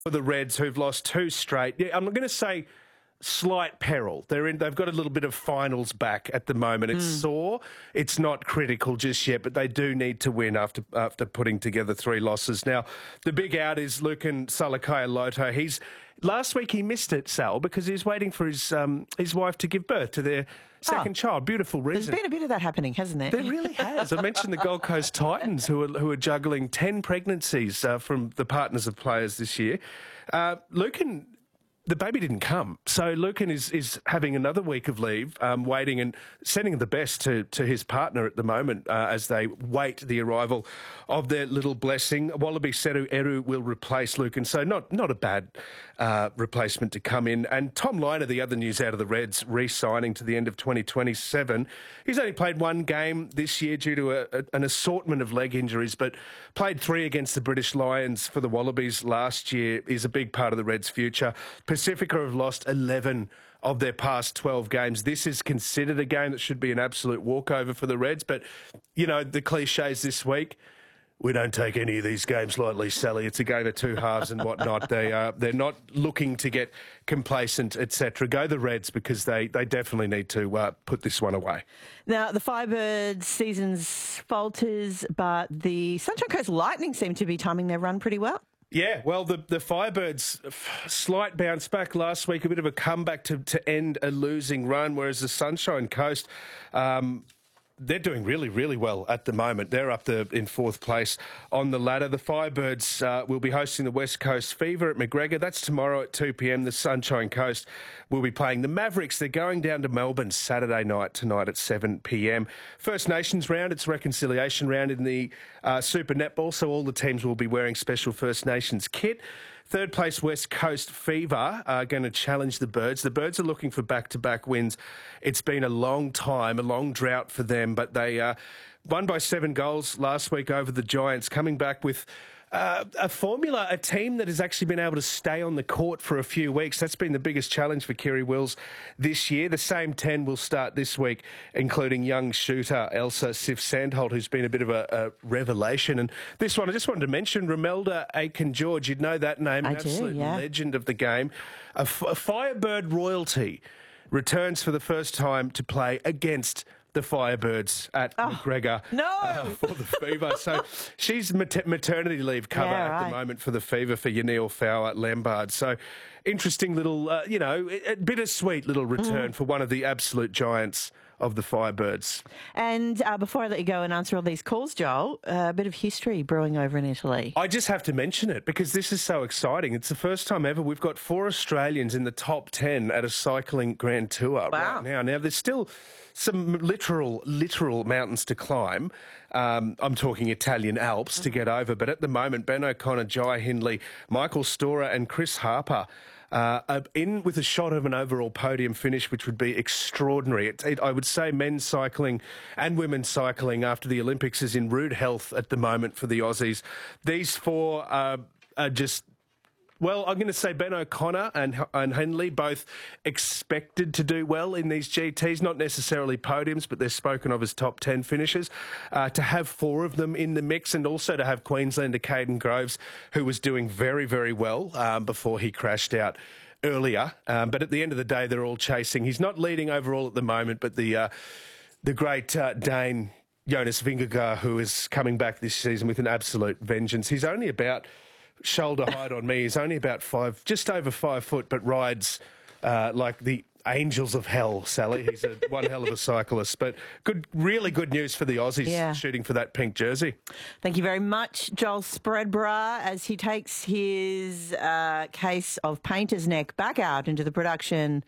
for the Reds, who've lost 2 straight. Yeah, I'm going to say slight peril. They've got a little bit of finals back at the moment. It's sore. It's not critical just yet, but they do need to win after putting together 3 losses. Now, the big out is Lucan Salakaia-Loto. Last week he missed it, Sal, because he was waiting for his wife to give birth to their second child. Beautiful reason. There's been a bit of that happening, hasn't there? There really has. I mentioned the Gold Coast Titans, who are juggling 10 pregnancies from the partners of players this year. Lucan, the baby didn't come. So Lucan is having another week of leave, waiting and sending the best to his partner at the moment as they wait the arrival of their little blessing. Wallaby Seru Eru will replace Lucan, so not a bad replacement to come in. And Tom Liner, the other news out of the Reds, re-signing to the end of 2027. He's only played 1 game this year due to an assortment of leg injuries, but played 3 against the British Lions for the Wallabies last year. Is a big part of the Reds' future. Pacifica have lost 11 of their past 12 games. This is considered a game that should be an absolute walkover for the Reds, but, you know, the cliches this week, we don't take any of these games lightly, Sally. It's a game of 2 halves and whatnot. They're not looking to get complacent, etc. Go the Reds, because they definitely need to put this one away. Now, the Firebirds season's falters, but the Sunshine Coast Lightning seem to be timing their run pretty well. Yeah, well, the Firebirds, slight bounce back last week, a bit of a comeback to end a losing run, whereas the Sunshine Coast, they're doing really, really well at the moment. They're up there in 4th place on the ladder. The Firebirds will be hosting the West Coast Fever at McGregor. That's tomorrow at 2 p.m. The Sunshine Coast will be playing the Mavericks. They're going down to Melbourne Saturday night tonight at 7 p.m. First Nations round, it's reconciliation round in the Super Netball, so all the teams will be wearing special First Nations kit. 3rd place West Coast Fever are going to challenge the Birds. The Birds are looking for back-to-back wins. It's been a long time, a long drought for them, but they won by 7 goals last week over the Giants, coming back with a formula, a team that has actually been able to stay on the court for a few weeks. That's been the biggest challenge for Kerry Wills this year. The same 10 will start this week, including young shooter Elsa Sif-Sandholt, who's been a bit of a revelation. And this one, I just wanted to mention, Romelda Aiken-George. You'd know that name, an absolute legend of the game. A Firebird royalty returns for the first time to play against the Firebirds at McGregor for the Fever. So she's maternity leave cover at the moment for the Fever for Yanil Fowler Lambard. So interesting little, a bittersweet little return for one of the absolute giants of the Firebirds. And before I let you go and answer all these calls, Joel, a bit of history brewing over in Italy. I just have to mention it because this is so exciting. It's the first time ever we've got 4 Australians in the top 10 at a cycling Grand Tour right now. Now, there's still some literal mountains to climb. I'm talking Italian Alps to get over, but at the moment, Ben O'Connor, Jai Hindley, Michael Storer and Chris Harper in with a shot of an overall podium finish, which would be extraordinary. I would say men's cycling and women's cycling after the Olympics is in rude health at the moment for the Aussies. These 4 are just... Well, I'm going to say Ben O'Connor and Hindley both expected to do well in these GTs, not necessarily podiums, but they're spoken of as top 10 finishes. To have 4 of them in the mix, and also to have Queenslander Caden Groves, who was doing very, very well before he crashed out earlier. But at the end of the day, they're all chasing. He's not leading overall at the moment, but the great Dane Jonas Vingegaard, who is coming back this season with an absolute vengeance. He's only about... shoulder height on me. He's only about just over 5 foot, but rides like the angels of hell, Sally. He's one hell of a cyclist. But really good news for the Aussies shooting for that pink jersey. Thank you very much, Joel Spreadborough, as he takes his case of painter's neck back out into the production...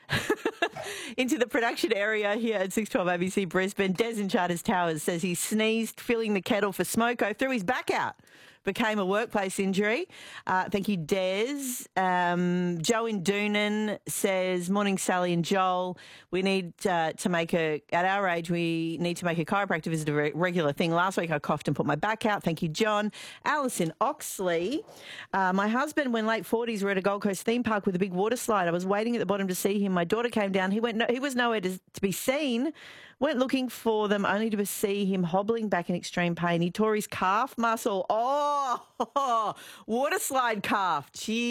into the production area here at 612 ABC Brisbane. Des in Charters Towers says he sneezed, filling the kettle for Smoko, threw his back out. Became a workplace injury. Thank you, Des. Joe in Doonan says, morning, Sally and Joel. We need to make at our age, we need to make a chiropractor visit a regular thing. Last week I coughed and put my back out. Thank you, John. Alice in Oxley. My husband, when late 40s, were at a Gold Coast theme park with a big water slide. I was waiting at the bottom to see him. My daughter came down. He was nowhere to be seen. Went looking for them only to see him hobbling back in extreme pain. He tore his calf muscle. Oh, water slide calf. Cheers.